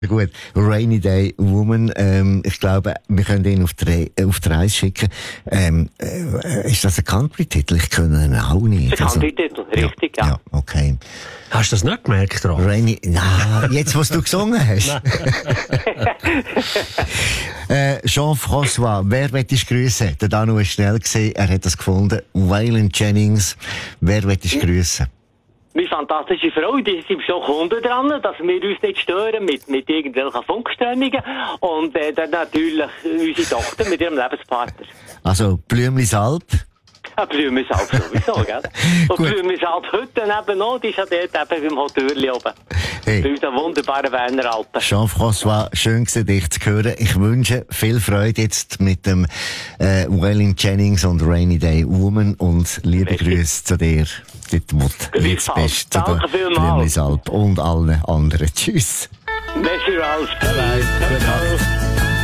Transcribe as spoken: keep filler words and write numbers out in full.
Gut, Rainy Day Woman, ähm, ich glaube, wir können ihn auf die, Re- auf die Reise schicken. Ähm, äh, ist das ein Country-Titel? Ich kenne ihn auch nicht. Das ist ein Country-Titel, richtig, ja. Ja, okay. Hast du das nicht gemerkt, Rolf? Rainy, na, jetzt, was du gesungen hast. äh, Jean-François, wer will ich grüßen? Der Danu ist schnell gesehen, er hat das gefunden. Waylon Jennings, wer will ich grüßen? Meine fantastische Frau, die sind schon Kunden dran, dass wir uns nicht stören mit, mit irgendwelchen Funkströmungen. Und äh, dann natürlich unsere Tochter mit ihrem Lebenspartner. Also, Blümlisalp. Ja, Blümlisalp sowieso, gell? Und Blümlisalp heute eben auch, die ist ja dort eben beim Hotel oben. Hey. Bei unseren wunderbaren Werner Alpen. Jean-François, schön gewesen, dich zu hören. Ich wünsche viel Freude jetzt mit dem äh, Waylon Jennings und Rainy Day Woman und liebe Grüße zu dir. Dort Mut. Jetzt best zu Danke der vielmals. Blümlisalp und allen anderen. Tschüss. Merci, Ralf. Bye bye.